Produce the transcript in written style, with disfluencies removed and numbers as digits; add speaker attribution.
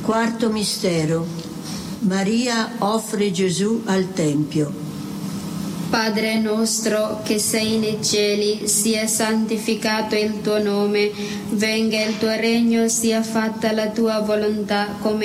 Speaker 1: Quarto mistero. Maria offre Gesù al Tempio.
Speaker 2: Padre nostro che sei nei cieli, sia santificato il tuo nome, venga il tuo regno, sia fatta la tua volontà come